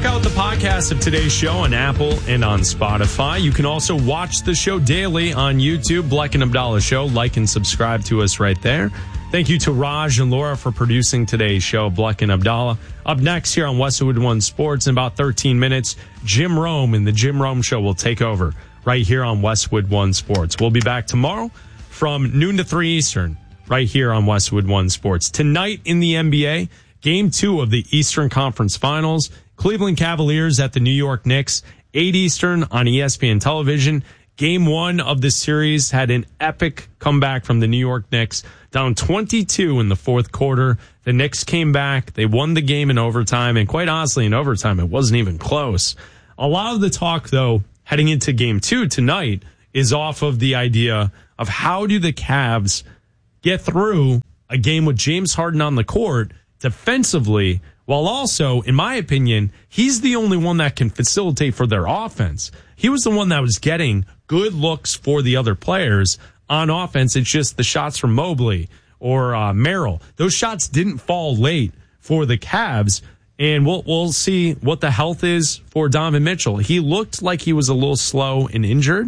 Check out the podcast of today's show on Apple and on Spotify. You can also watch the show daily on YouTube, Bleck and Abdallah Show. Like and subscribe to us right there. Thank you to Raj and Laura for producing today's show, Bleck and Abdallah. Up next here on Westwood One Sports in about 13 minutes, Jim Rome and the Jim Rome Show will take over right here on Westwood One Sports. We'll be back tomorrow from noon to 3 Eastern right here on Westwood One Sports. Tonight in the NBA, Game 2 of the Eastern Conference Finals. Cleveland Cavaliers at the New York Knicks, 8 Eastern on ESPN television. Game 1 of this series had an epic comeback from the New York Knicks, down 22 in the fourth quarter. The Knicks came back. They won the game in overtime, and quite honestly, in overtime, it wasn't even close. A lot of the talk, though, heading into Game 2 tonight is off of the idea of how do the Cavs get through a game with James Harden on the court defensively, while also, in my opinion, he's the only one that can facilitate for their offense. He was the one that was getting good looks for the other players on offense. It's just the shots from Mobley or Merrill. Those shots didn't fall late for the Cavs, and we'll see what the health is for Donovan Mitchell. He looked like he was a little slow and injured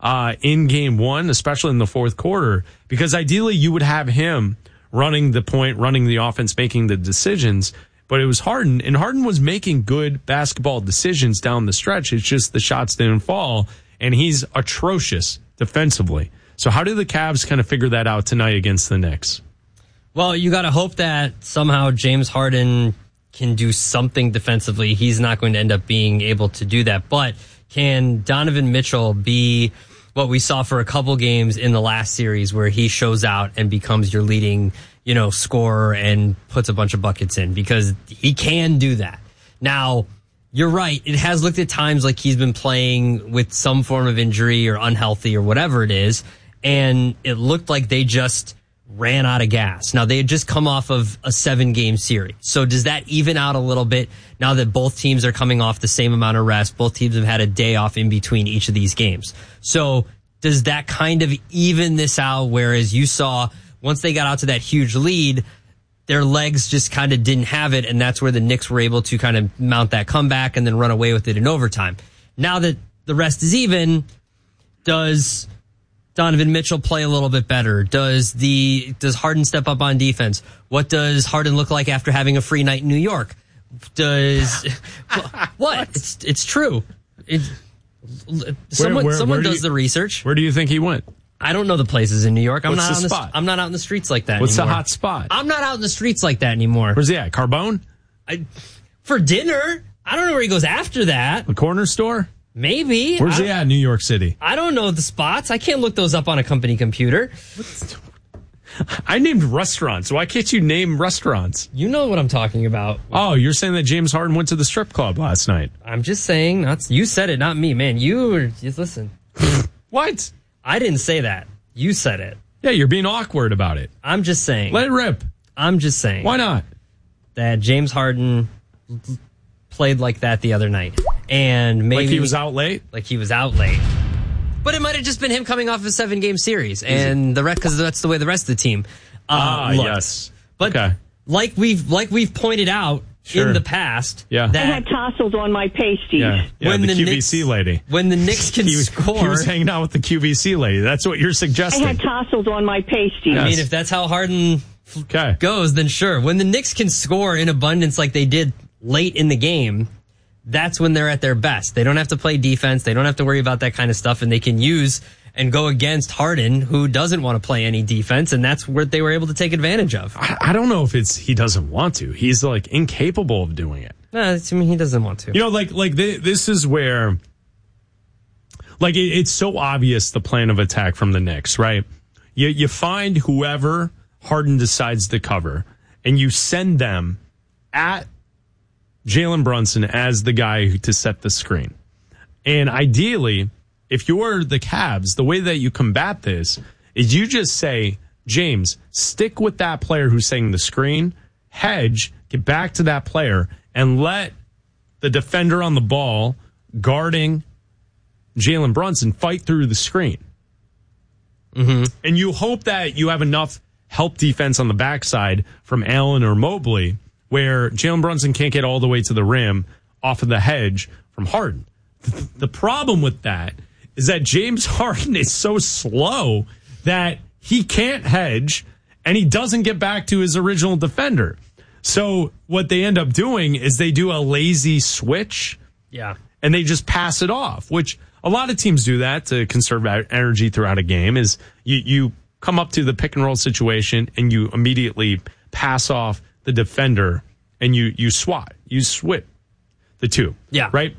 in Game 1, especially in the fourth quarter, because ideally you would have him running the point, running the offense, making the decisions. But it was Harden, and Harden was making good basketball decisions down the stretch. It's just the shots didn't fall, and he's atrocious defensively. So how do the Cavs kind of figure that out tonight against the Knicks? Well, you got to hope that somehow James Harden can do something defensively. He's not going to end up being able to do that. But can Donovan Mitchell be what we saw for a couple games in the last series where he shows out and becomes your leading scorer and puts a bunch of buckets in, because he can do that. Now, you're right. It has looked at times like he's been playing with some form of injury or unhealthy or whatever it is, and it looked like they just ran out of gas. Now, they had just come off of a 7-game series. So does that even out a little bit now that both teams are coming off the same amount of rest? Both teams have had a day off in between each of these games. So does that kind of even this out, whereas you saw once they got out to that huge lead, their legs just kind of didn't have it, and that's where the Knicks were able to kind of mount that comeback and then run away with it in overtime. Now that the rest is even, does Donovan Mitchell play a little bit better? Does Harden step up on defense? What does Harden look like after having a free night in New York? What? It's true. Someone does the research. Where do you think he went? I don't know the places in New York. I'm What's the spot? I'm not out in the streets like that What's anymore. the hot spot? I'm not out in the streets like that anymore. Where's he at? Carbone? For dinner? I don't know where he goes after that. The corner store? Maybe. Where's he at in New York City? I don't know the spots. I can't look those up on a company computer. I named restaurants. Why can't you name restaurants? You know what I'm talking about. Oh, you're saying that James Harden went to the strip club last night. I'm just saying. You said it, not me, man. Just listen. What? I didn't say that. You said it. Yeah, you're being awkward about it. I'm just saying. Let it rip. I'm just saying. Why not? That James Harden played like that the other night. And maybe. Like he was out late? Like he was out late. But it might have just been him coming off of a 7-game series. And the rest, because that's the way the rest of the team looked. Yes. But okay. like we've pointed out in the past, yeah. I had tassels on my pasties. Yeah, when the QVC Knicks, lady. When the Knicks can score. He was hanging out with the QVC lady. That's what you're suggesting. I had tassels on my pasties. I mean, if that's how Harden goes, then sure. When the Knicks can score in abundance like they did late in the game, that's when they're at their best. They don't have to play defense. They don't have to worry about that kind of stuff, and they can use and go against Harden, who doesn't want to play any defense, and that's what they were able to take advantage of. I don't know if he doesn't want to. He's like incapable of doing it. No, I mean, he doesn't want to. This is where, it's so obvious the plan of attack from the Knicks, right? You find whoever Harden decides to cover, and you send them at Jalen Brunson as the guy to set the screen. And ideally, if you're the Cavs, the way that you combat this is you just say, James, stick with that player who's setting the screen, hedge, get back to that player, and let the defender on the ball guarding Jalen Brunson fight through the screen. Mm-hmm. And you hope that you have enough help defense on the backside from Allen or Mobley where Jalen Brunson can't get all the way to the rim off of the hedge from Harden. The problem with that is that James Harden is so slow that he can't hedge and he doesn't get back to his original defender. So what they end up doing is they do a lazy switch. Yeah. And they just pass it off, which a lot of teams do that to conserve energy throughout a game. Is you come up to the pick and roll situation and you immediately pass off the defender and you swap the two. Yeah. Right?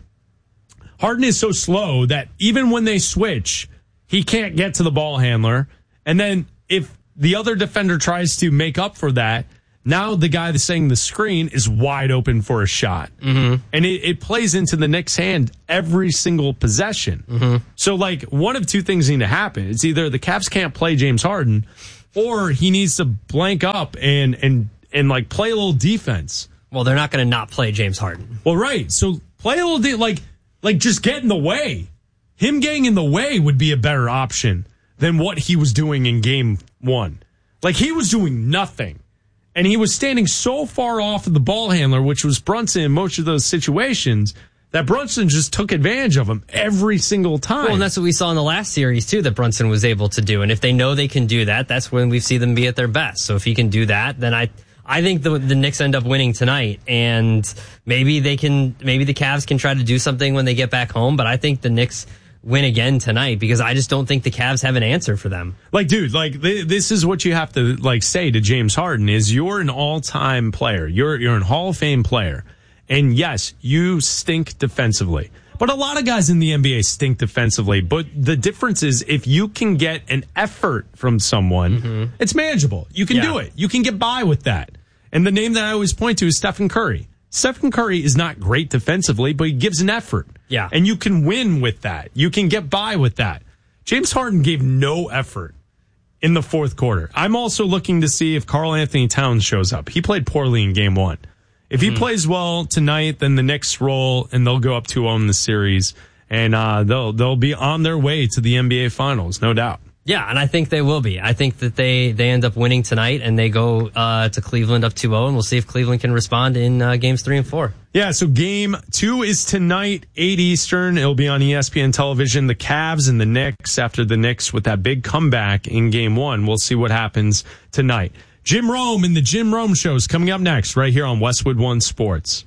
Harden is so slow that even when they switch, he can't get to the ball handler. And then if the other defender tries to make up for that, now the guy that's setting the screen is wide open for a shot. Mm-hmm. And it plays into the Knicks' hand every single possession. Mm-hmm. So, like, one of two things need to happen. It's either the Cavs can't play James Harden or he needs to blank up and like, play a little defense. Well, they're not going to not play James Harden. Well, right. So, play a little like, just get in the way. Him getting in the way would be a better option than what he was doing in game one. Like, he was doing nothing. And he was standing so far off of the ball handler, which was Brunson in most of those situations, that Brunson just took advantage of him every single time. Well, and that's what we saw in the last series, too, that Brunson was able to do. And if they know they can do that, that's when we see them be at their best. So if he can do that, then I think the Knicks end up winning tonight. And maybe the Cavs can try to do something when they get back home. But I think the Knicks win again tonight because I just don't think the Cavs have an answer for them. Like, dude, like this is what you have to like say to James Harden is you're an all-time player. You're an Hall of Fame player. And yes, you stink defensively. But a lot of guys in the NBA stink defensively. But the difference is if you can get an effort from someone, it's manageable. You can do it. You can get by with that. And the name that I always point to is Stephen Curry. Stephen Curry is not great defensively, but he gives an effort. Yeah. And you can win with that. You can get by with that. James Harden gave no effort in the fourth quarter. I'm also looking to see if Karl Anthony Towns shows up. He played poorly in game one. If he plays well tonight, then the Knicks roll and they'll go up 2-0 in the series. And they'll be on their way to the NBA Finals, no doubt. Yeah, and I think they will be. I think that they end up winning tonight and they go to Cleveland up 2-0, and we'll see if Cleveland can respond in games 3 and 4. Yeah, so game 2 is tonight, 8 Eastern. It'll be on ESPN television. The Cavs and the Knicks after the Knicks with that big comeback in game 1. We'll see what happens tonight. Jim Rome and the Jim Rome Show is coming up next right here on Westwood One Sports.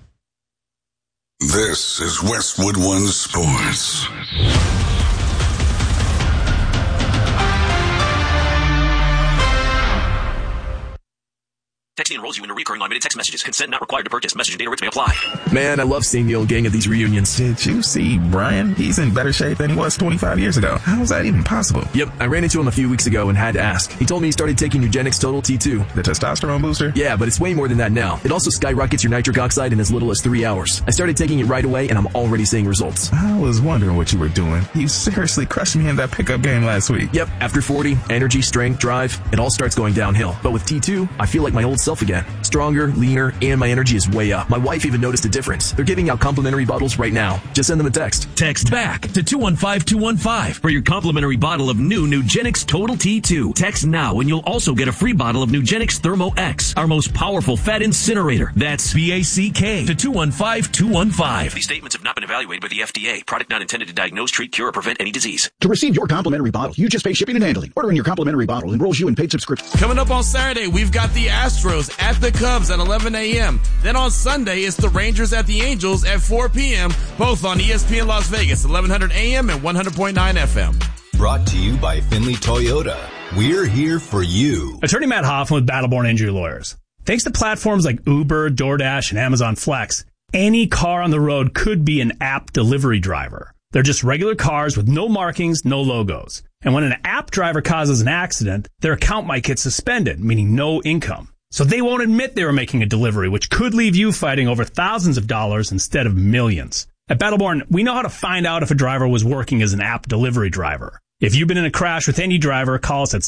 This is Westwood One Sports. Texting enrolls you into recurring automated text messages. Consent not required to purchase. Message and data rates may apply. Man, I love seeing the old gang at these reunions. Did you see Brian? He's in better shape than he was 25 years ago. How is that even possible? Yep, I ran into him a few weeks ago and had to ask. He told me he started taking Nugenix Total T2. The testosterone booster? Yeah, but it's way more than that now. It also skyrockets your nitric oxide in as little as 3 hours. I started taking it right away and I'm already seeing results. I was wondering what you were doing. You seriously crushed me in that pickup game last week. Yep, after 40, energy, strength, drive, it all starts going downhill. But with T2, I feel like my old self again. Stronger, leaner, and my energy is way up. My wife even noticed a difference. They're giving out complimentary bottles right now. Just send them a text. Text BACK to 215-215 for your complimentary bottle of new Nugenix Total T2. Text now and you'll also get a free bottle of Nugenix Thermo X, our most powerful fat incinerator. That's BACK to 215-215. These statements have not been evaluated by the FDA. Product not intended to diagnose, treat, cure, or prevent any disease. To receive your complimentary bottle, you just pay shipping and handling. Ordering your complimentary bottle enrolls you in paid subscription. Coming up on Saturday, we've got the Astros at the Cubs at 11 a.m. Then on Sunday, it's the Rangers at the Angels at 4 p.m., both on ESPN Las Vegas, 1100 a.m. and 100.9 FM. Brought to you by Finley Toyota. We're here for you. Attorney Matt Hoffman with Battleborn Injury Lawyers. Thanks to platforms like Uber, DoorDash, and Amazon Flex, any car on the road could be an app delivery driver. They're just regular cars with no markings, no logos. And when an app driver causes an accident, their account might get suspended, meaning no income. So they won't admit they were making a delivery, which could leave you fighting over thousands of dollars instead of millions. At Battleborn, we know how to find out if a driver was working as an app delivery driver. If you've been in a crash with any driver, call us at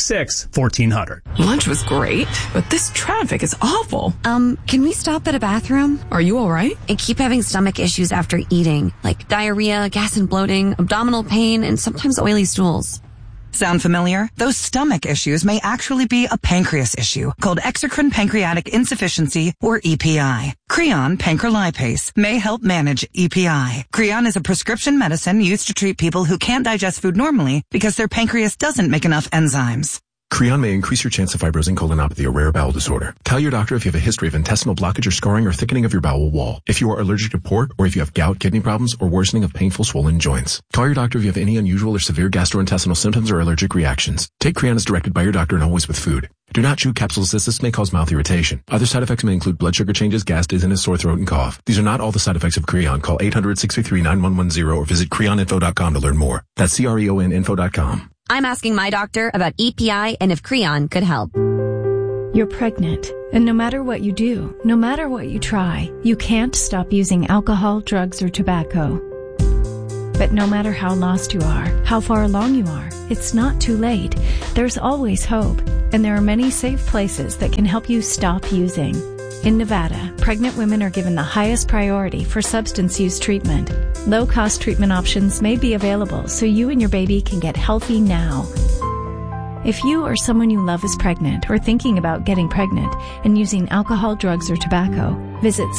766-1400. Lunch was great, but this traffic is awful. Can we stop at a bathroom? Are you all right? I keep having stomach issues after eating, like diarrhea, gas and bloating, abdominal pain, and sometimes oily stools. Sound familiar? Those stomach issues may actually be a pancreas issue called exocrine pancreatic insufficiency, or EPI. Creon Pancrelipase may help manage EPI. Creon is a prescription medicine used to treat people who can't digest food normally because their pancreas doesn't make enough enzymes. Creon may increase your chance of fibrosing colonopathy, a rare bowel disorder. Tell your doctor if you have a history of intestinal blockage or scarring or thickening of your bowel wall, if you are allergic to pork, or if you have gout, kidney problems, or worsening of painful swollen joints. Call your doctor if you have any unusual or severe gastrointestinal symptoms or allergic reactions. Take Creon as directed by your doctor and always with food. Do not chew capsules as this may cause mouth irritation. Other side effects may include blood sugar changes, gas, dizziness, sore throat, and cough. These are not all the side effects of Creon. Call 800-633-9110 or visit creoninfo.com to learn more. That's CREONinfo.com. I'm asking my doctor about EPI and if Creon could help. You're pregnant, and no matter what you do, no matter what you try, you can't stop using alcohol, drugs, or tobacco. But no matter how lost you are, how far along you are, it's not too late. There's always hope, and there are many safe places that can help you stop using. In Nevada, pregnant women are given the highest priority for substance use treatment. Low-cost treatment options may be available so you and your baby can get healthy now. If you or someone you love is pregnant or thinking about getting pregnant and using alcohol, drugs, or tobacco, visit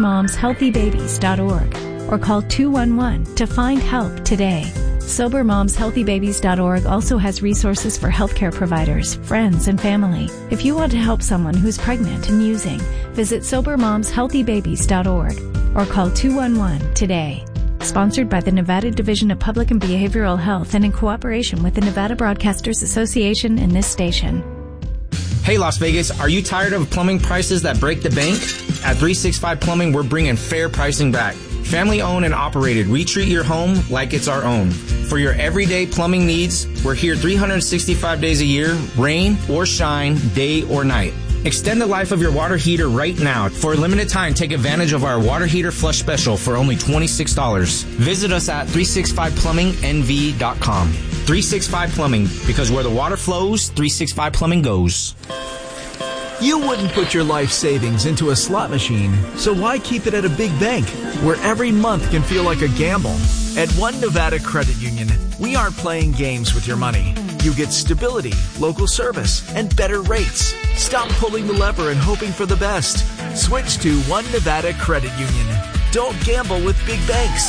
SoberMomsHealthyBabies.org or call 211 to find help today. SoberMomsHealthyBabies.org also has resources for healthcare providers, friends, and family. If you want to help someone who's pregnant and using, visit SoberMomsHealthyBabies.org or call 211 today. Sponsored by the Nevada Division of Public and Behavioral Health and in cooperation with the Nevada Broadcasters Association and this station. Hey, Las Vegas, are you tired of plumbing prices that break the bank? At 365 Plumbing, we're bringing fair pricing back. Family owned and operated, we treat your home like it's our own. For your everyday plumbing needs, we're here 365 days a year, rain or shine, day or night. Extend the life of your water heater right now. For a limited time, take advantage of our water heater flush special for only $26. Visit us at 365plumbingnv.com. 365 Plumbing, because where the water flows, 365 Plumbing goes. You wouldn't put your life savings into a slot machine, so why keep it at a big bank where every month can feel like a gamble? At One Nevada Credit Union, we aren't playing games with your money. You get stability, local service, and better rates. Stop pulling the lever and hoping for the best. Switch to One Nevada Credit Union. Don't gamble with big banks.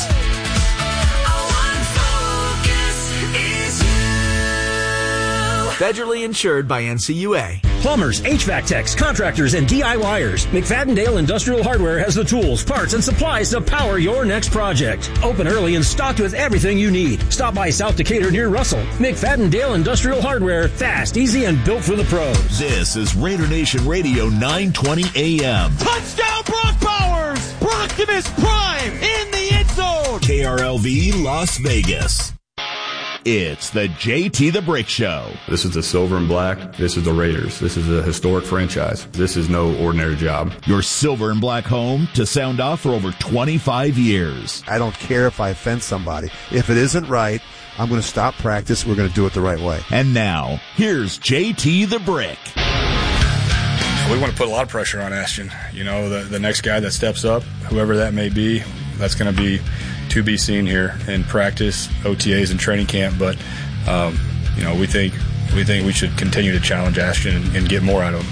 Federally insured by NCUA. Plumbers, HVAC techs, contractors, and DIYers. McFadden-Dale Industrial Hardware has the tools, parts, and supplies to power your next project. Open early and stocked with everything you need. Stop by South Decatur near Russell. McFadden-Dale Industrial Hardware. Fast, easy, and built for the pros. This is Raider Nation Radio 920 AM. Touchdown Brock Bowers! Brocktimus Prime in the end zone! KRLV Las Vegas. It's the JT the Brick Show. This is the silver and black. This is the Raiders. This is a historic franchise. This is no ordinary job. Your silver and black home to sound off for over 25 years. I don't care if I offend somebody. If it isn't right, I'm going to stop practice. We're going to do it the right way. And now, here's JT the Brick. We want to put a lot of pressure on Ashton. You know, the next guy that steps up, whoever that may be, that's going to be to be seen here in practice, OTAs, and training camp. But you know, we think we should continue to challenge Ashton and get more out of him.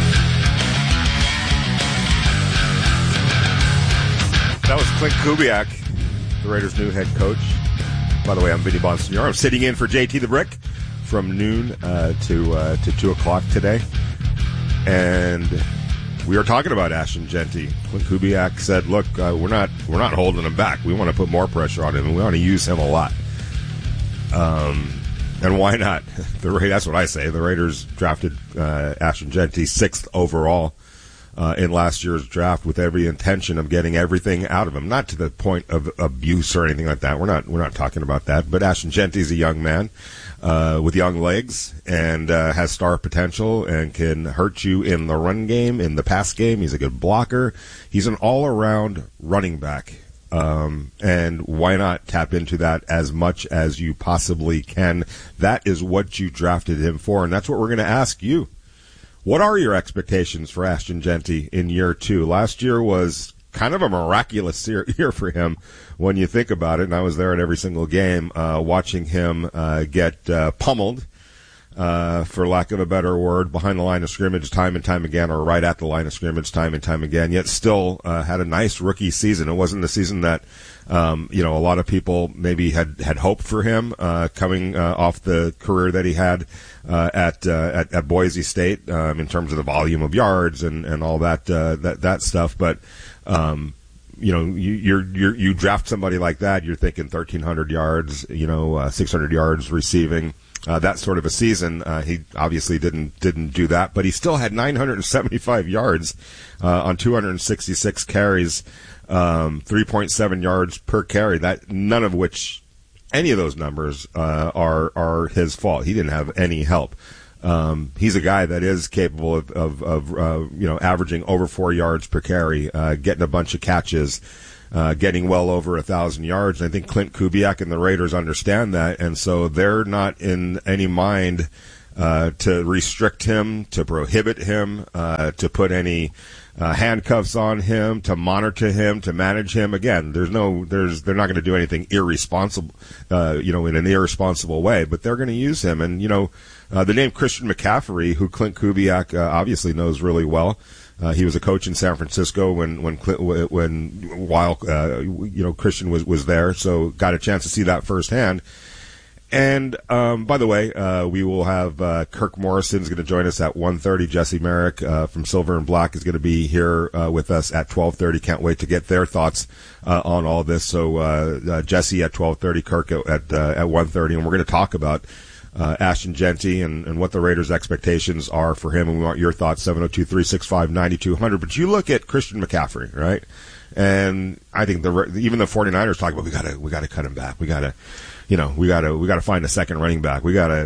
That was Clint Kubiak, the Raiders' new head coach. By the way, I'm Vinny Bonsignor. I'm sitting in for JT the Brick from noon to 2 o'clock today, and we are talking about Ashton Jeanty. Clint Kubiak said, "Look, we're not holding him back. We want to put more pressure on him, and we want to use him a lot." And why not? That's what I say. The Raiders drafted Ashton Jeanty 6th overall in last year's draft with every intention of getting everything out of him. Not to the point of abuse or anything like that. We're not talking about that. But Ashton Jeanty is a young man with young legs and has star potential and can hurt you in the run game, in the pass game. He's a good blocker. He's an all-around running back. And why not tap into that as much as you possibly can? That is what you drafted him for, and that's what we're going to ask you. What are your expectations for Ashton Jeanty in year 2? Last year was kind of a miraculous year for him when you think about it. And I was there at every single game, watching him get pummeled, for lack of a better word, behind the line of scrimmage time and time again, or right at the line of scrimmage time and time again, yet still had a nice rookie season. It wasn't the season that a lot of people maybe had hoped for him, coming off the career that he had at Boise State, in terms of the volume of yards and all that stuff. But you draft somebody like that, you're thinking 1,300 yards, 600 yards receiving. That sort of a season. He obviously didn't do that, but he still had 975 yards on 266 carries, 3.7 yards per carry. That none of which, any of those numbers are his fault. He didn't have any help. He's a guy that is capable of averaging over 4 yards per carry, getting a bunch of catches. Getting well over 1,000 yards. And I think Clint Kubiak and the Raiders understand that, and so they're not in any mind to restrict him, to prohibit him, to put any handcuffs on him, to monitor him, to manage him. Again, they're not going to do anything irresponsible, in an irresponsible way, but they're going to use him. And the name Christian McCaffrey, who Clint Kubiak obviously knows really well. He was a coach in San Francisco while Christian was there, so got a chance to see that firsthand. And by the way, we will have Kirk Morrison's going to join us at 1:30. Jesse Merrick from Silver and Black is going to be here with us at 12:30. Can't wait to get their thoughts on all this. So Jesse at 12:30, Kirk at 1:30, and we're going to talk about Ashton Jeanty and what the Raiders' expectations are for him, and we want your thoughts, 702-365-9200. But you look at Christian McCaffrey, right? And I think even the 49ers talk about we got to cut him back. We got to find a second running back. We got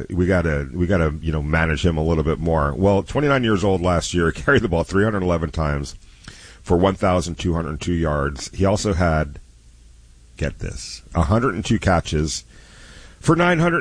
to manage him a little bit more. Well, 29 years old last year, carried the ball 311 times for 1,202 yards. He also had, get this, 102 catches for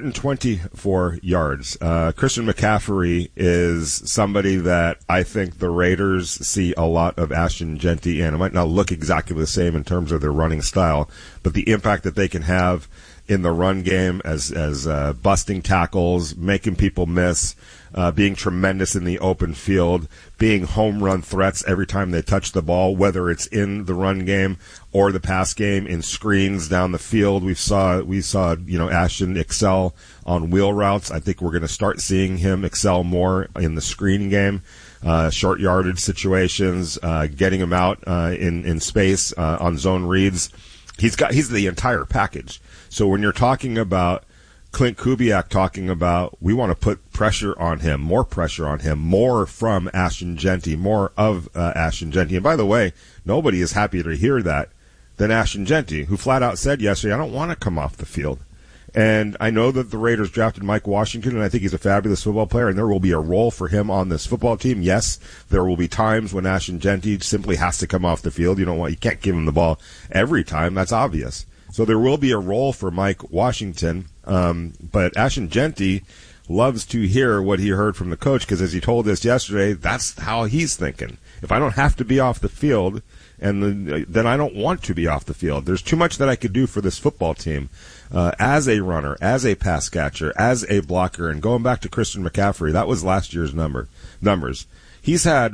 924 yards. Christian McCaffrey is somebody that I think the Raiders see a lot of Ashton Jeanty in. It might not look exactly the same in terms of their running style, but the impact that they can have in the run game as busting tackles, making people miss, being tremendous in the open field, being home run threats every time they touch the ball, whether it's in the run game or the pass game, in screens down the field. We saw Ashton excel on wheel routes. I think we're going to start seeing him excel more in the screen game, short yardage situations, getting him out in space on zone reads. He's the entire package. So when you're talking about Clint Kubiak talking about we want to put pressure on him, more from Ashton Jeanty, more of Ashton Jeanty. And by the way, nobody is happier to hear that than Ashton Jeanty, who flat out said yesterday, I don't want to come off the field. And I know that the Raiders drafted Mike Washington, and I think he's a fabulous football player, and there will be a role for him on this football team. Yes, there will be times when Ashton Jeanty simply has to come off the field. You can't give him the ball every time. That's obvious. So there will be a role for Mike Washington. But Ashton Jeanty loves to hear what he heard from the coach, because as he told us yesterday, that's how he's thinking. If I don't have to be off the field, then I don't want to be off the field. There's too much that I could do for this football team as a runner, as a pass catcher, as a blocker. And going back to Christian McCaffrey, that was last year's numbers. He's had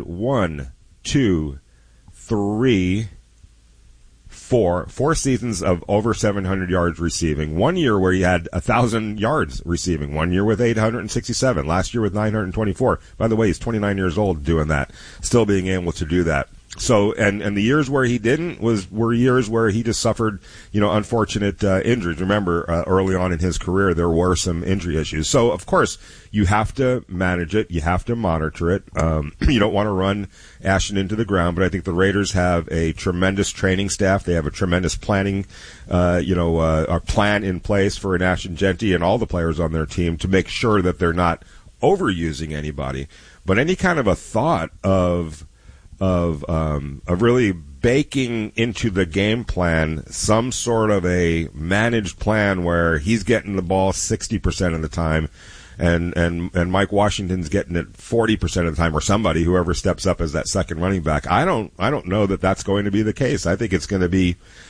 4 seasons of over 700 yards receiving. 1 year where he had 1,000 yards receiving. 1 year with 867. Last year with 924. By the way, he's 29 years old doing that. Still being able to do that. So, and the years where he didn't were years where he just suffered, unfortunate injuries. Remember, early on in his career, there were some injury issues. So, of course, you have to manage it. You have to monitor it. You don't want to run Ashton into the ground, but I think the Raiders have a tremendous training staff. They have a tremendous planning, a plan in place for an Ashton Jeanty and all the players on their team to make sure that they're not overusing anybody. But any kind of a thought of really baking into the game plan some sort of a managed plan where he's getting the ball 60% of the time and Mike Washington's getting it 40% of the time, or somebody, whoever steps up as that second running back. I don't know that that's going to be the case. I think it's going to be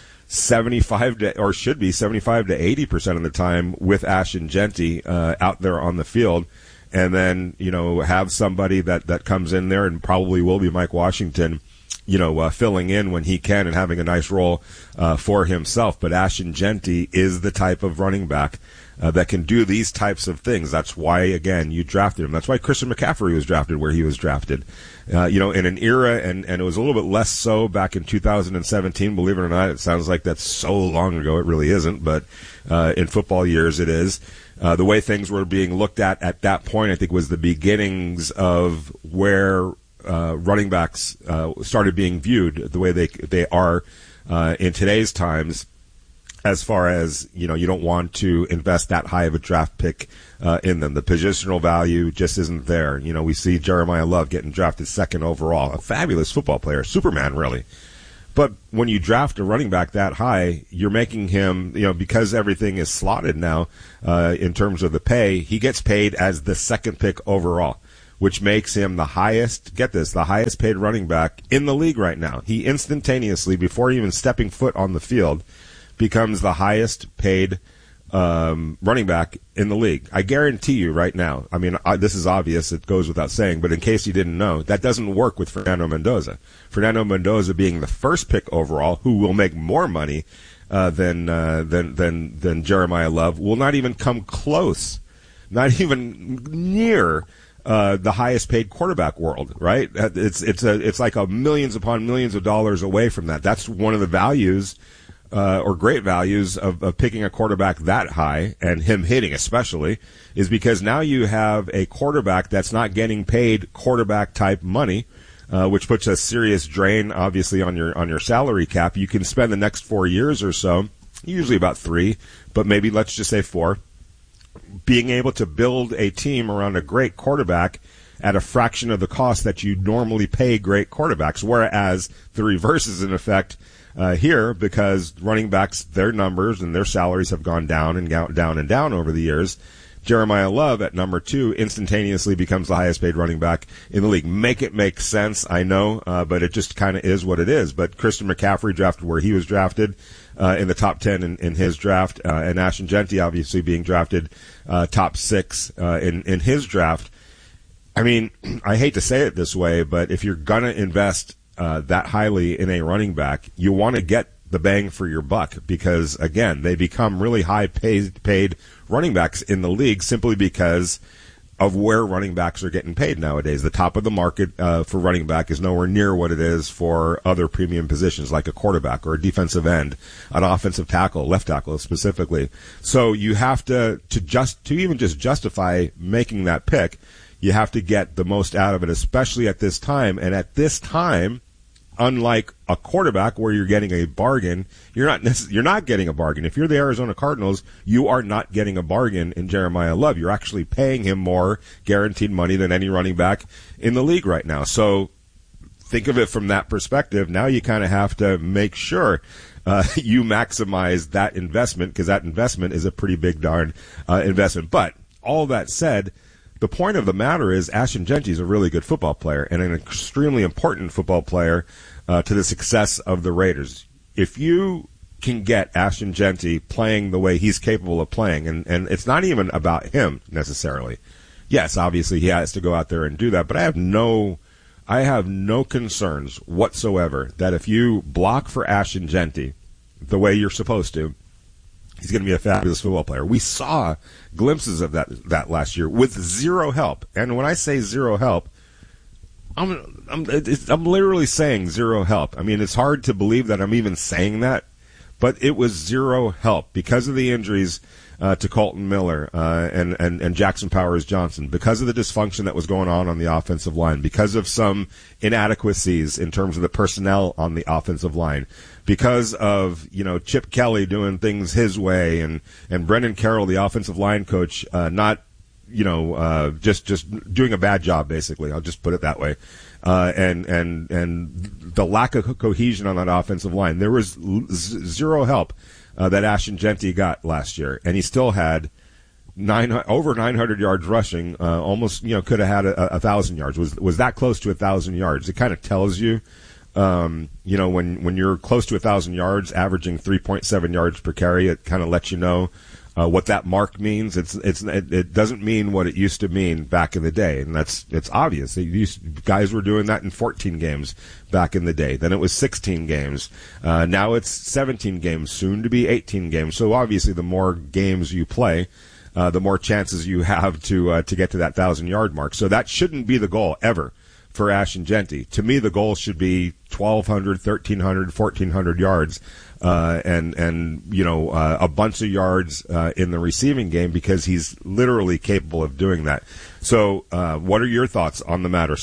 75 to 80% of the time with Ashton Jeanty out there on the field. And then, have somebody that comes in there, and probably will be Mike Washington, filling in when he can and having a nice role for himself. But Ashton Jeanty is the type of running back that can do these types of things. That's why, again, you drafted him. That's why Christian McCaffrey was drafted where he was drafted. In an era, and it was a little bit less so back in 2017, believe it or not. It sounds like that's so long ago. It really isn't, but in football years it is. The way things were being looked at that point, I think, was the beginnings of where running backs started being viewed the way they are in today's times, as far as, you don't want to invest that high of a draft pick in them. The positional value just isn't there. We see Jeremiah Love getting drafted second overall, a fabulous football player, Superman, really. But when you draft a running back that high, you're making him, because everything is slotted now in terms of the pay, he gets paid as the second pick overall, which makes him the highest paid running back in the league right now. He instantaneously, before even stepping foot on the field, becomes the highest paid running back in the league. I guarantee you right now, this is obvious, it goes without saying, but in case you didn't know, that doesn't work with Fernando Mendoza. Fernando Mendoza being the first pick overall, who will make more money than Jeremiah Love, will not even come close, not even near the highest paid quarterback world, right? It's like millions upon millions of dollars away from that. That's one of the values, or great values of picking a quarterback that high, and him hitting especially, is because now you have a quarterback that's not getting paid quarterback type money, which puts a serious drain, obviously, on your salary cap. You can spend the next 4 years or so, usually about 3, but maybe let's just say 4, being able to build a team around a great quarterback at a fraction of the cost that you normally pay great quarterbacks, whereas the reverse is in effect here, because running backs, their numbers and their salaries have gone down and down and down over the years. Jeremiah Love at number 2 instantaneously becomes the highest paid running back in the league. Make it make sense, I know, but it just kind of is what it is. But Christian McCaffrey drafted where he was drafted, in the top 10 in his draft, and Ashton Jeanty obviously being drafted top 6 in his draft. I hate to say it this way, but if you're gonna invest that highly in a running back, you want to get the bang for your buck, because again, they become really high paid running backs in the league simply because of where running backs are getting paid nowadays. The top of the market for running back is nowhere near what it is for other premium positions like a quarterback or a defensive end, an offensive tackle, left tackle specifically. So you have to even just justify making that pick, you have to get the most out of it, especially at this time. And at this time, unlike a quarterback where you're getting a bargain, you're not getting a bargain. If you're the Arizona Cardinals, you are not getting a bargain in Jeremiah Love. You're actually paying him more guaranteed money than any running back in the league right now. So think of it from that perspective. Now you kind of have to make sure you maximize that investment, because that investment is a pretty big darn investment. But all that said, the point of the matter is Ashton Jeanty is a really good football player and an extremely important football player to the success of the Raiders. If you can get Ashton Jeanty playing the way he's capable of playing, and it's not even about him necessarily. Yes, obviously he has to go out there and do that, but I have no concerns whatsoever that if you block for Ashton Jeanty the way you're supposed to, he's going to be a fabulous football player. We saw glimpses of that last year with zero help. And when I say zero help, I'm literally saying zero help. It's hard to believe that I'm even saying that, but it was zero help because of the injuries to Colton Miller and Jackson Powers Johnson, because of the dysfunction that was going on the offensive line, because of some inadequacies in terms of the personnel on the offensive line, because of Chip Kelly doing things his way, and Brendan Carroll, the offensive line coach, not just doing a bad job, basically. I'll just put it that way. And the lack of cohesion on that offensive line. There was zero help that Ashton Jeanty got last year, and he still had over 900 yards rushing, almost, could have had 1,000 yards, was that close to 1,000 yards. It kind of tells you, when you're close to 1,000 yards, averaging 3.7 yards per carry, it kind of lets you know what that mark means. It doesn't mean what it used to mean back in the day, and it's obvious. Guys were doing that in 14 games back in the day. Then it was 16 games. Now it's 17 games, soon to be 18 games. So obviously, the more games you play, the more chances you have to get to that 1,000-yard mark. So that shouldn't be the goal ever for Ashton Jeanty. To me, the goal should be 1,200, 1,300, 1,400 yards, and a bunch of yards in the receiving game, because he's literally capable of doing that. So what are your thoughts on the matter?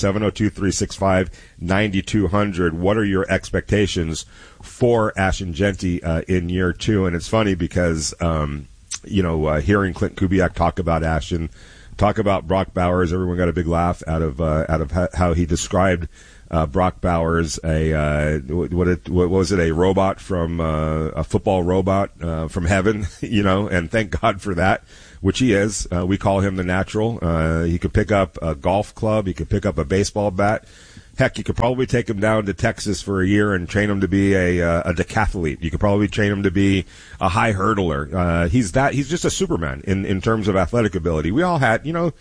702-365-9200. What are your expectations for Ashton Jeanty in year 2? And it's funny because, hearing Clint Kubiak talk about Ashton, talk about Brock Bowers, everyone got a big laugh out of how he described Brock Bowers, what was it, a robot from a football robot from heaven, and thank God for that, which he is. We call him the natural. He could pick up a golf club, he could pick up a baseball bat. Heck, you could probably take him down to Texas for a year and train him to be a decathlete. You could probably train him to be a high hurdler. He's just a Superman in terms of athletic ability. We all had, I'm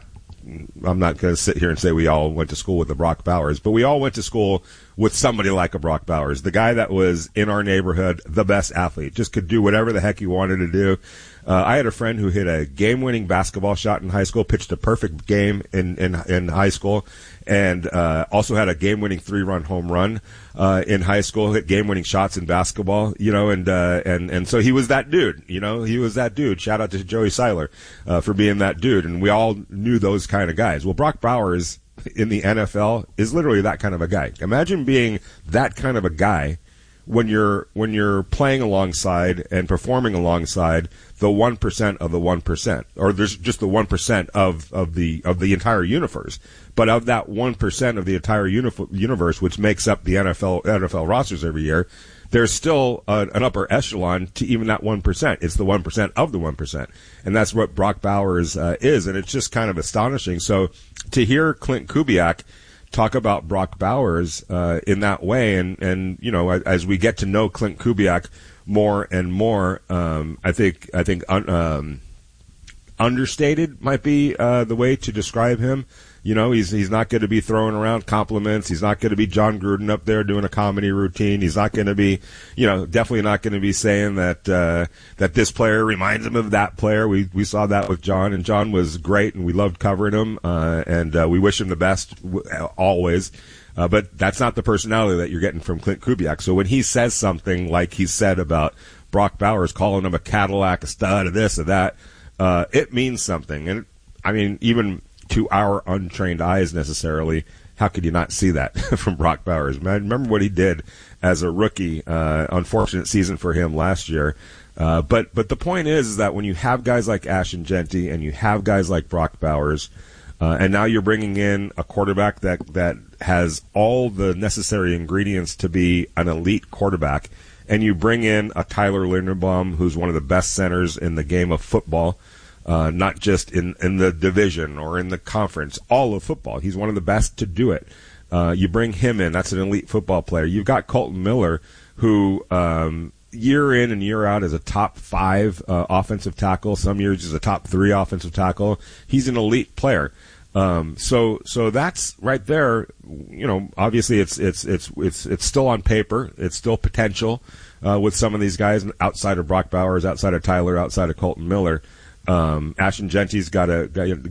not going to sit here and say we all went to school with the Brock Bowers, but we all went to school with somebody like a Brock Bowers, the guy that was in our neighborhood, the best athlete, just could do whatever the heck he wanted to do. I had a friend who hit a game-winning basketball shot in high school, pitched a perfect game in high school, and also had a game-winning 3-run home run in high school, hit game-winning shots in basketball, and so he was that dude, he was that dude. Shout out to Joey Seiler for being that dude, and we all knew those kind of guys. Well, Brock Bowers in the NFL is literally that kind of a guy. Imagine being that kind of a guy when you're playing alongside and performing alongside the 1% of the 1%, or there's just the 1% of the entire universe. But of that 1% of the entire universe, which makes up the NFL rosters every year, there's still an upper echelon to even that 1%. It's the 1% of the 1%. And that's what Brock Bowers is. And it's just kind of astonishing. So to hear Clint Kubiak talk about Brock Bowers in that way, and as we get to know Clint Kubiak more and more, I think understated might be the way to describe him. He's not going to be throwing around compliments. He's not going to be John Gruden up there doing a comedy routine. He's not going to be, definitely not going to be saying that this player reminds him of that player. We saw that with John, and John was great, and we loved covering him, and we wish him the best always. But that's not the personality that you're getting from Clint Kubiak. So when he says something like he said about Brock Bowers, calling him a Cadillac, a stud, a this, or that, it means something. And I mean, even to our untrained eyes necessarily, how could you not see that from Brock Bowers? Man, remember what he did as a rookie. Unfortunate season for him last year. But the point is that when you have guys like Ashton Jeanty and you have guys like Brock Bowers, and now you're bringing in a quarterback that has all the necessary ingredients to be an elite quarterback, and you bring in a Tyler Linderbaum, who's one of the best centers in the game of football, not just in the division or in the conference, all of football. He's one of the best to do it. You bring him in. That's an elite football player. You've got Colton Miller, who year in and year out is a top 5 offensive tackle. Some years is a top 3 offensive tackle. He's an elite player. So that's right there. Obviously it's still on paper. It's still potential with some of these guys outside of Brock Bowers, outside of Tyler, outside of Colton Miller. Ashton Jeanty's got to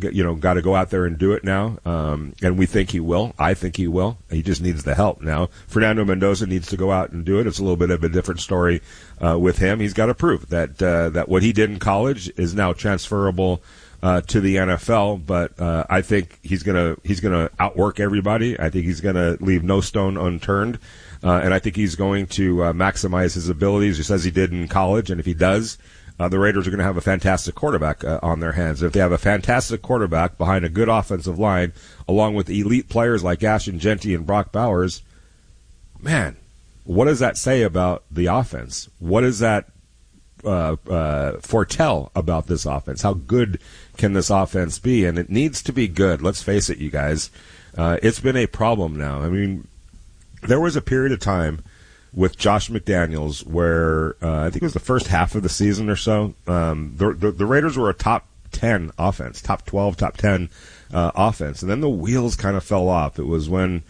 go out there and do it now. And we think he will. I think he will. He just needs the help now. Fernando Mendoza needs to go out and do it. It's a little bit of a different story with him. He's got to prove that what he did in college is now transferable to the NFL, but I think he's gonna outwork everybody. I think he's gonna leave no stone unturned, and I think he's going to maximize his abilities just as he did in college. And if he does, the Raiders are going to have a fantastic quarterback on their hands. If they have a fantastic quarterback behind a good offensive line, along with elite players like Ashton Jeanty and Brock Bowers, man, what does that say about the offense? What does that foretell about this offense? How good can this offense be? And it needs to be good. Let's face it, you guys. It's been a problem now. I mean, there was a period of time with Josh McDaniels where I think it was the first half of the season or so. The Raiders were a top 10 offense, top 12, top 10 offense, and then the wheels kind of fell off. It was when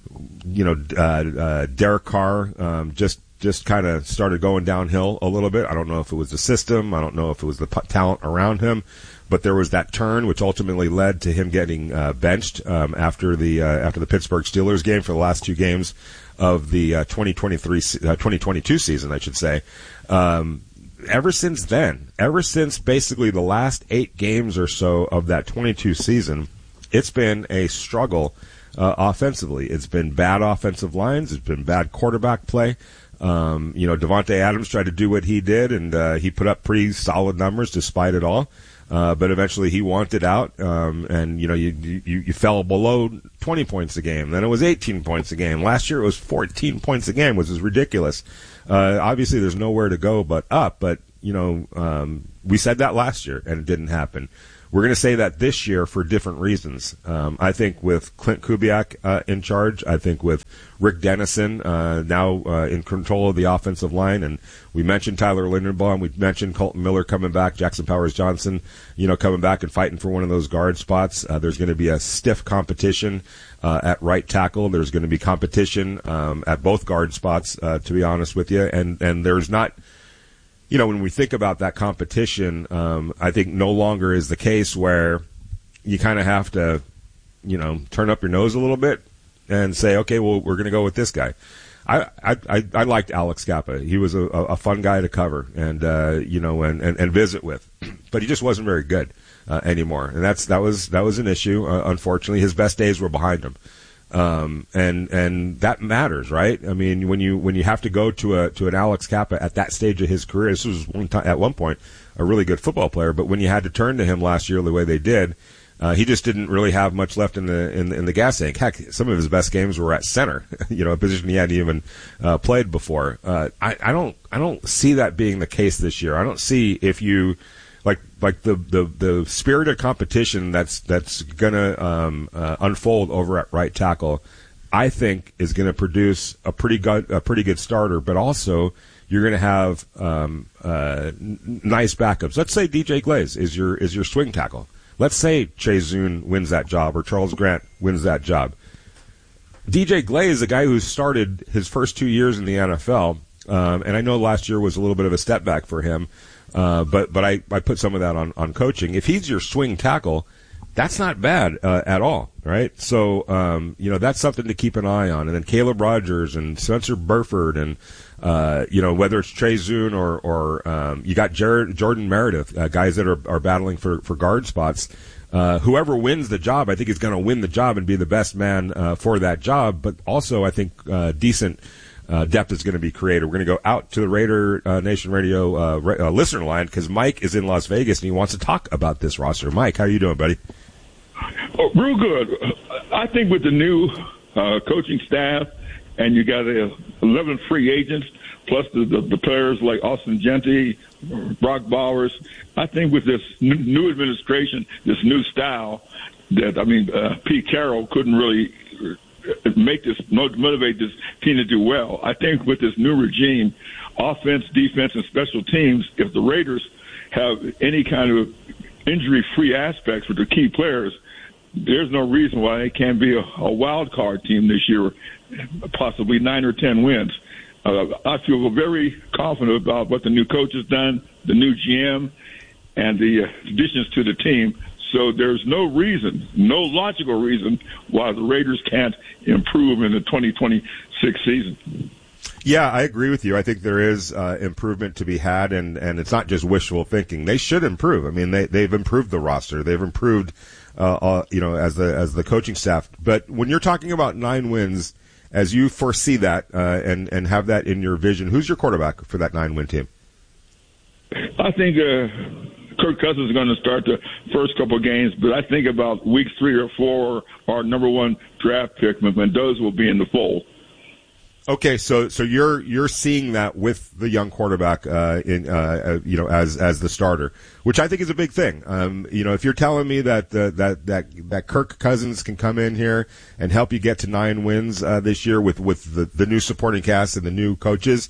Derek Carr just kind of started going downhill a little bit. I don't know if it was the system. I don't know if it was the talent around him. But there was that turn, which ultimately led to him getting benched after the Pittsburgh Steelers game for the last two games of the 2022 season, I should say. Ever since then, ever since basically the last 8 games or so of that 22 season, it's been a struggle offensively. It's been bad offensive lines. It's been bad quarterback play. Devontae Adams tried to do what he did, and he put up pretty solid numbers despite it all. But eventually he wanted out, and you fell below 20 points a game. Then it was 18 points a game. Last year it was 14 points a game, which is ridiculous. Obviously there's nowhere to go but up, but we said that last year and it didn't happen. We're going to say that this year for different reasons. I think with Clint Kubiak in charge, I think with Rick Dennison now in control of the offensive line, and we mentioned Tyler Linderbaum, we mentioned Colton Miller coming back, Jackson Powers-Johnson, coming back and fighting for one of those guard spots. There's going to be a stiff competition at right tackle. There's going to be competition at both guard spots, to be honest with you, and there's not. When we think about that competition, I think no longer is the case where you kind of have to, turn up your nose a little bit and say, okay, well, we're going to go with this guy. I liked Alex Kappa. He was a fun guy to cover and visit with, but he just wasn't very good anymore, and that was an issue. Unfortunately, his best days were behind him. And that matters, right? I mean, when you have to go to an Alex Kappa at that stage of his career, this was at one point a really good football player, but when you had to turn to him last year the way they did, he just didn't really have much left in the gas tank. Heck, some of his best games were at center, a position he hadn't even played before. I don't see that being the case this year. I don't see if you like the spirit of competition that's gonna unfold over at right tackle, I think is going to produce a pretty good starter, but also you're going to have nice backups. Let's say DJ Glaze is your swing tackle. Let's say Chase Zune wins that job or Charles Grant wins that job. DJ Glaze, a guy who started his first 2 years in the NFL, and I know last year was a little bit of a step back for him. But I put some of that on coaching. If he's your swing tackle, that's not bad at all, right? So that's something to keep an eye on. And then Caleb Rogers and Spencer Burford and whether it's Trey Zune or you got Jordan Meredith, guys that are battling for guard spots. Whoever wins the job, I think is going to win the job and be the best man for that job. But also, I think decent depth is going to be created. We're going to go out to the Raider Nation Radio listener line because Mike is in Las Vegas and he wants to talk about this roster. Mike, how are you doing, buddy? Oh, real good. I think with the new coaching staff and you got 11 free agents plus the players like Austin Genty, Brock Bowers, I think with this new administration, this new style, Pete Carroll couldn't really motivate this team to do well. I think with this new regime, offense, defense, and special teams, if the Raiders have any kind of injury-free aspects with their key players, there's no reason why they can't be a wild card team this year, possibly 9 or 10 wins. I feel very confident about what the new coach has done, the new GM, and the additions to the team. So there's no reason, no logical reason why the Raiders can't improve in the 2026 season. Yeah, I agree with you. I think there is improvement to be had, and it's not just wishful thinking. They should improve. I mean, they've improved the roster. They've improved, as the coaching staff. But when you're talking about 9 wins, as you foresee that and have that in your vision, who's your quarterback for that 9-win team? I think Kirk Cousins is going to start the first couple of games, but I think about weeks 3 or 4, our number 1 draft pick, Mendoza, will be in the fold. Okay, so you're seeing that with the young quarterback as the starter, which I think is a big thing. If you're telling me that Kirk Cousins can come in here and help you get to 9 wins this year with the new supporting cast and the new coaches,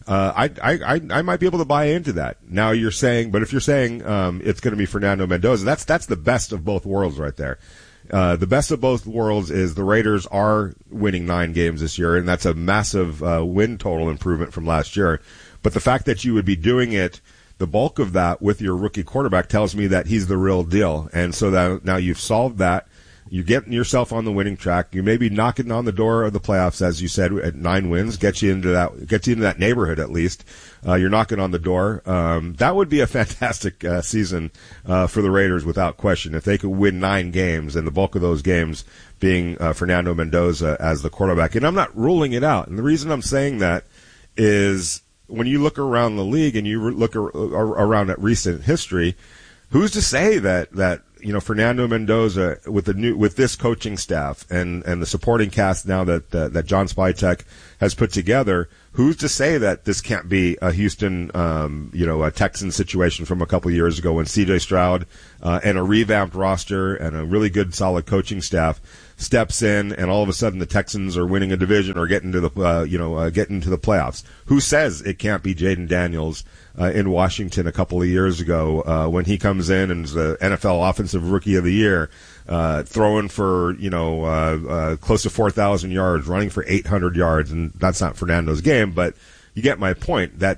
I might be able to buy into that. Now you're saying, but if you're saying it's going to be Fernando Mendoza, that's the best of both worlds right there. The best of both worlds is the Raiders are winning 9 games this year, and that's a massive win total improvement from last year. But the fact that you would be doing it, the bulk of that with your rookie quarterback, tells me that he's the real deal. And so that now you've solved that. You're getting yourself on the winning track. You may be knocking on the door of the playoffs, as you said, at 9 wins, gets you into that neighborhood at least. You're knocking on the door. That would be a fantastic season for the Raiders without question if they could win 9 games, and the bulk of those games being Fernando Mendoza as the quarterback. And I'm not ruling it out. And the reason I'm saying that is when you look around the league and you look around at recent history, who's to say that Fernando Mendoza with this coaching staff and the supporting cast now that John Spytek has put together, who's to say that this can't be a Houston, a Texans situation from a couple of years ago when C.J. Stroud and a revamped roster and a really good, solid coaching staff steps in, and all of a sudden the Texans are winning a division or getting to the playoffs. Who says it can't be Jaden Daniels in Washington a couple of years ago when he comes in and is the NFL Offensive Rookie of the Year, throwing for close to 4,000 yards, running for 800 yards, and that's not Fernando's game, but you get my point. That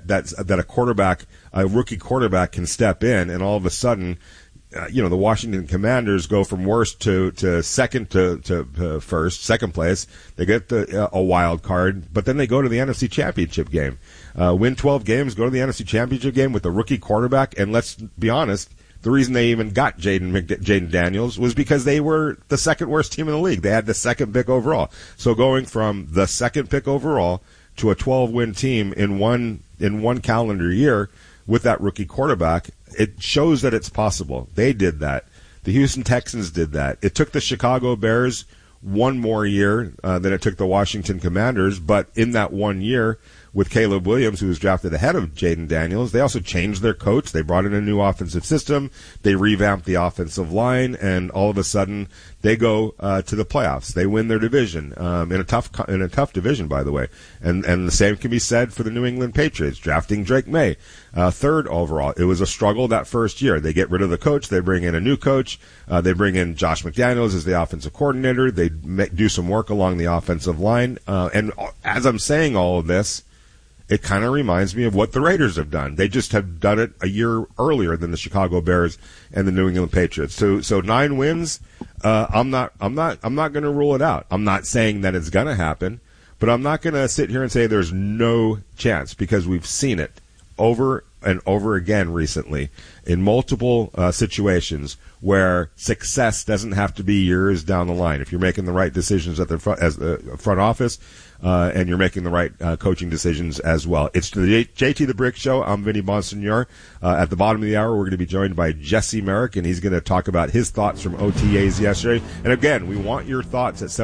a rookie quarterback can step in, and all of a sudden, the Washington Commanders go from worst to second to first, second place. They get a wild card, but then they go to the NFC Championship game, win 12 games, go to the NFC Championship game with a rookie quarterback. And let's be honest, the reason they even got Jaden Daniels was because they were the second worst team in the league. They had the second pick overall. So going from the second pick overall to a 12-win team in one calendar year with that rookie quarterback, it shows that it's possible. They did that. The Houston Texans did that. It took the Chicago Bears one more year than it took the Washington Commanders, but in that 1 year with Caleb Williams, who was drafted ahead of Jaden Daniels, they also changed their coach. They brought in a new offensive system. They revamped the offensive line, and all of a sudden they go to the playoffs. They win their division in a tough division, by the way. And the same can be said for the New England Patriots, drafting Drake May, third overall. It was a struggle that first year. They get rid of the coach. They bring in a new coach. They bring in Josh McDaniels as the offensive coordinator. They do some work along the offensive line. And as I'm saying all of this, it kind of reminds me of what the Raiders have done. They just have done it a year earlier than the Chicago Bears and the New England Patriots. So 9 wins. I'm not going to rule it out. I'm not saying that it's going to happen, but I'm not going to sit here and say there's no chance, because we've seen it over and over again recently in multiple situations where success doesn't have to be years down the line. If you're making the right decisions at the front office, and you're making the right coaching decisions as well. It's the JT the Brick Show. I'm Vinny Bonsignor. At the bottom of the hour, we're going to be joined by Jesse Merrick, and he's going to talk about his thoughts from OTAs yesterday. And again, we want your thoughts at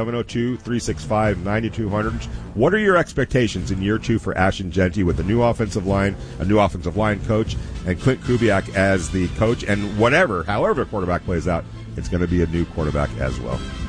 702-365-9200. What are your expectations in year 2 for Ashton Jeanty with a new offensive line coach, and Clint Kubiak as the coach? And however quarterback plays out, it's going to be a new quarterback as well.